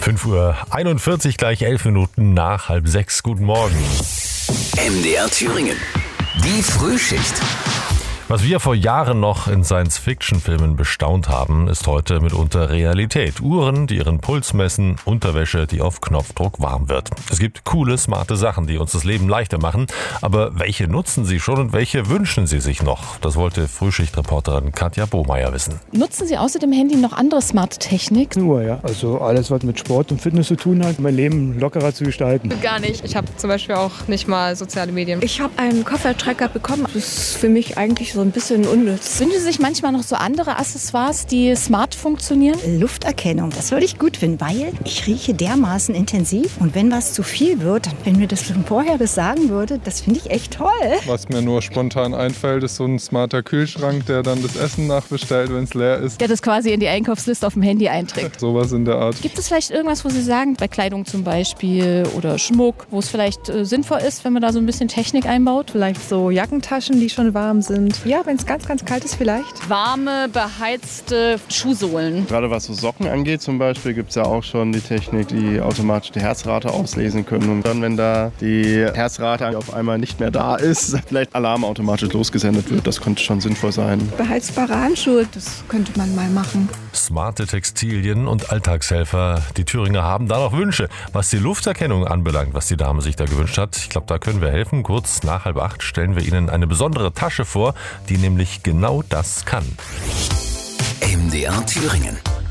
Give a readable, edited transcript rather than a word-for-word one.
5:41 Uhr, gleich 11 Minuten nach 5:30. Guten Morgen. MDR Thüringen. Die Frühschicht. Was wir vor Jahren noch in Science-Fiction-Filmen bestaunt haben, ist heute mitunter Realität. Uhren, die ihren Puls messen, Unterwäsche, die auf Knopfdruck warm wird. Es gibt coole, smarte Sachen, die uns das Leben leichter machen. Aber welche nutzen Sie schon und welche wünschen Sie sich noch? Das wollte Frühschicht-Reporterin Katja Bohmeier wissen. Nutzen Sie außer dem Handy noch andere smarte Technik? Nur, ja. Also alles, was mit Sport und Fitness zu tun hat, mein Leben lockerer zu gestalten. Gar nicht. Ich habe zum Beispiel auch nicht mal soziale Medien. Ich habe einen Koffertrecker bekommen. Das ist für mich eigentlich so ein bisschen unnütz. Wünschen Sie sich manchmal noch so andere Accessoires, die smart funktionieren? Lufterkennung, das würde ich gut finden, weil ich rieche dermaßen intensiv und wenn was zu viel wird, wenn mir das schon vorher sagen würde, das finde ich echt toll. Was mir nur spontan einfällt, ist so ein smarter Kühlschrank, der dann das Essen nachbestellt, wenn es leer ist. Der das quasi in die Einkaufsliste auf dem Handy einträgt. Sowas in der Art. Gibt es vielleicht irgendwas, wo Sie sagen, bei Kleidung zum Beispiel oder Schmuck, wo es vielleicht sinnvoll ist, wenn man da so ein bisschen Technik einbaut? Vielleicht so Jackentaschen, die schon warm sind. Ja, wenn es ganz kalt ist vielleicht. Warme, beheizte Schuhsohlen. Gerade was so Socken angeht zum Beispiel, gibt es ja auch schon die Technik, die automatisch die Herzrate auslesen können. Und dann, wenn da die Herzrate auf einmal nicht mehr da ist, vielleicht Alarm automatisch losgesendet wird. Das könnte schon sinnvoll sein. Beheizbare Handschuhe, das könnte man mal machen. Smarte Textilien und Alltagshelfer. Die Thüringer haben da noch Wünsche. Was die Lufterkennung anbelangt, was die Dame sich da gewünscht hat, ich glaube, da können wir helfen. Kurz nach 7:30 stellen wir Ihnen eine besondere Tasche vor, die nämlich genau das kann. MDR Thüringen.